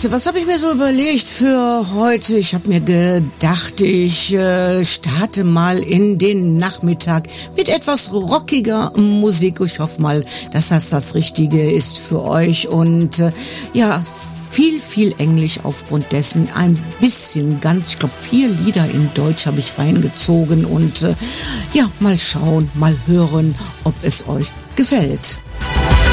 Wisst ihr, was habe ich mir so überlegt für heute? Ich habe mir gedacht, ich starte mal in den Nachmittag mit etwas rockiger Musik. Ich hoffe mal, dass das Richtige ist für euch. Und viel Englisch aufgrund dessen. Ein bisschen, ich glaube 4 Lieder in Deutsch habe ich reingezogen. Und mal schauen, mal hören, ob es euch gefällt.